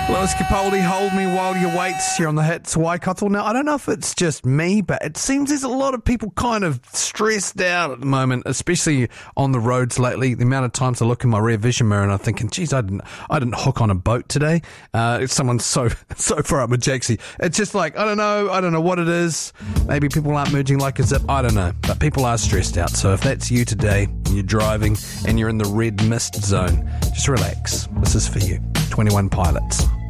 Lewis Capaldi, Hold Me While You Wait, here on the hits Waikato. Now, I don't know if it's just me, but it seems there's a lot of people kind of stressed out at the moment, especially on the roads lately. The amount of times I look in my rear vision mirror and I'm thinking, geez, I didn't hook on a boat today. Someone's so far up with Jaxie. It's just like, I don't know what it is. Maybe people aren't merging like a zip. I don't know, but people are stressed out. So if that's you today, and you're driving and you're in the red mist zone, just relax. This is for you. 21 Pilots.